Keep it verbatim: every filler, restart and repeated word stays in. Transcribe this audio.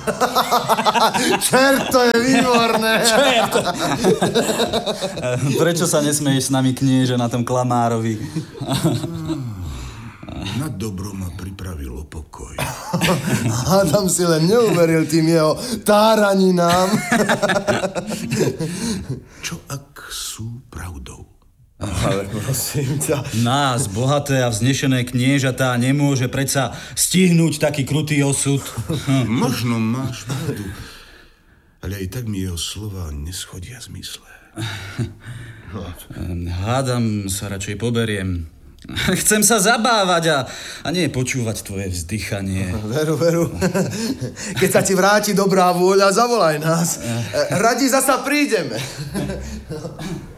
Čert, to je výborné. Čert. Prečo sa nesmeješ s nami, knieže, na tom klamárovi? Na dobro ma pripravilo pokoj. Adam si len neuveril tým jeho táraninám. Čo ak sú pravdou? Ale prosím ťa. Nás, bohaté a vznešené kniežatá, nemôže predsa stihnúť taký krutý osud. Možno máš pravdu, ale aj tak mi jeho slova neschodia zmysle. Hádam sa radšej poberiem. Chcem sa zabávať a, a nie počúvať tvoje vzdychanie. Veru, veru. Keď sa ti vráti dobrá vôľa, zavolaj nás. Radi zasa prídeme.